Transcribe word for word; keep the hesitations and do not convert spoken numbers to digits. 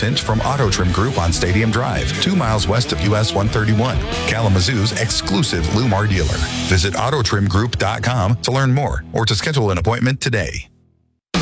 consultant from Auto Trim Group on Stadium Drive, two miles west of U S one thirty-one, Kalamazoo's exclusive Lumar dealer. Visit auto trim group dot com to learn more or to schedule an appointment today.